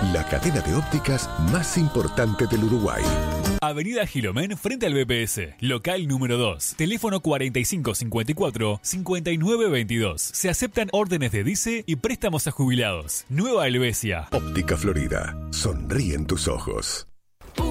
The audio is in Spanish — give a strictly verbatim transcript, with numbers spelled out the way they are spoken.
la cadena de ópticas más importante del Uruguay. Avenida Gilomén frente al B P S, local número dos, teléfono cuarenta y cinco cincuenta y cuatro cincuenta y nueve veintidós. Se aceptan órdenes de dice y préstamos a jubilados. Nueva Helvecia. Óptica Florida. Sonríen tus ojos.